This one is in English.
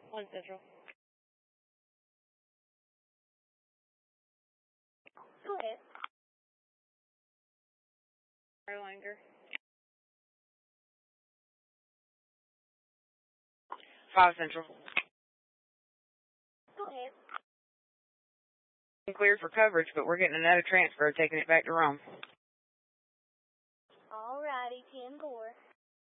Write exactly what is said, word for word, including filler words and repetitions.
One Central. Go ahead. Erlanger. Five Central. Go ahead. Cleared for coverage, but we're getting another transfer, taking it back to Rome. Alrighty, ten four.